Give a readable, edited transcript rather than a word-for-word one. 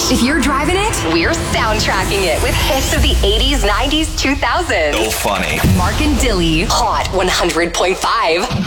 If you're driving it, we're soundtracking it with hits of the 80s, 90s, 2000s. So funny. Mark and Dilly, Hot 100.5.